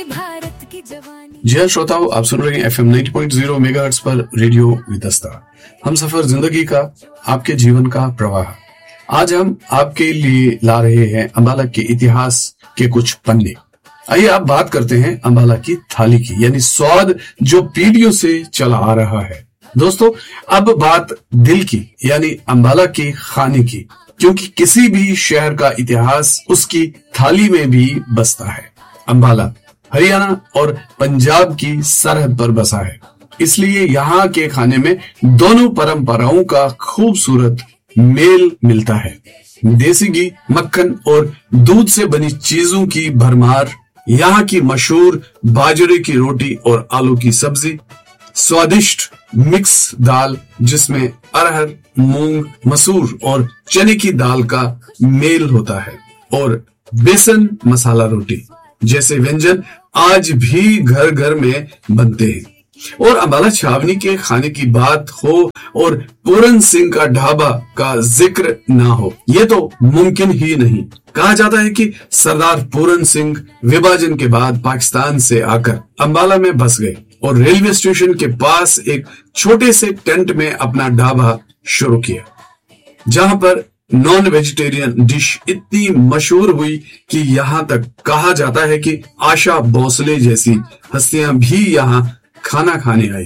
भारत की जवानी। जी हाँ श्रोताओं, आप सुन रहे हैं FM 90.0 मेगाहर्ट्ज पर रेडियो विदस्ता। हम सफर जिंदगी का, आपके जीवन का प्रवाह। आज हम आपके लिए ला रहे हैं अंबाला के इतिहास के कुछ पन्ने। आइए आप बात करते हैं अंबाला की थाली की, यानी स्वाद जो पीढ़ियों से चला आ रहा है। दोस्तों, अब बात दिल की, यानी अंबाला के खाने की, क्योंकि किसी भी शहर का इतिहास उसकी थाली में भी बसता है। अंबाला हरियाणा और पंजाब की सरहद पर बसा है, इसलिए यहाँ के खाने में दोनों परंपराओं का खूबसूरत मेल मिलता है। देसी घी, मक्खन और दूध से बनी चीजों की भरमार, यहाँ की मशहूर बाजरे की रोटी और आलू की सब्जी, स्वादिष्ट मिक्स दाल जिसमें अरहर, मूंग, मसूर और चने की दाल का मेल होता है, और बेसन मसाला रोटी जैसे व्यंजन आज भी घर घर में बनते हैं। और अंबाला छावनी के खाने की बात हो और पूरन सिंह का ढाबा का जिक्र ना हो, ये तो मुमकिन ही नहीं। कहा जाता है कि सरदार पूरन सिंह विभाजन के बाद पाकिस्तान से आकर अंबाला में बस गए और रेलवे स्टेशन के पास एक छोटे से टेंट में अपना ढाबा शुरू किया, जहां पर नॉन वेजिटेरियन डिश इतनी मशहूर हुई कि यहाँ तक कहा जाता है कि आशा भोसले जैसी हस्तियां भी यहाँ खाना खाने आई।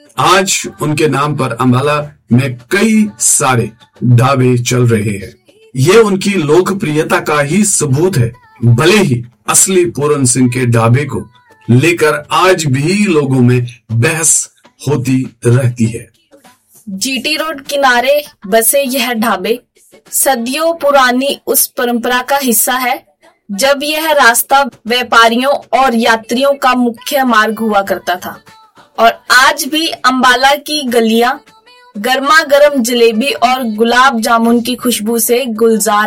आज उनके नाम पर अंबाला में कई सारे ढाबे चल रहे हैं। ये उनकी लोकप्रियता का ही सबूत है, भले ही असली पूरन सिंह के ढाबे को लेकर आज भी लोगों में बहस होती रहती है। जीटी रोड किनारे बसे यह ढाबे सदियों पुरानी उस परंपरा का हिस्सा है जब यह रास्ता व्यापारियों और यात्रियों का मुख्य मार्ग हुआ करता था, और आज भी अंबाला की गलियां गर्मा गर्म जलेबी और गुलाब जामुन की खुशबू से गुलजार